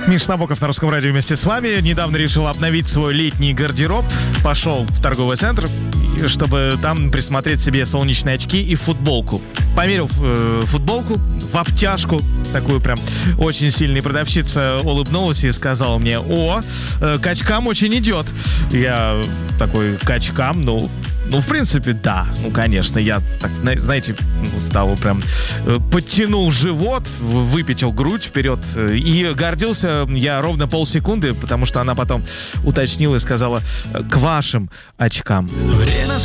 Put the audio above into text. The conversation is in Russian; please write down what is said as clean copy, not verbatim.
Миш Набоков на Русском радио вместе с вами. Недавно решил обновить свой летний гардероб. Пошел в торговый центр, чтобы там присмотреть себе солнечные очки и футболку. Померил футболку в обтяжку. Такую прям очень сильная продавщица улыбнулась и сказала мне: к очкам очень идет. Я такой: к очкам? Ну, в принципе, да. Ну, конечно, я так, знаете, стал прям подтянул живот, выпятил грудь вперед. И гордился я ровно полсекунды, потому что она потом уточнила и сказала: к вашим очкам.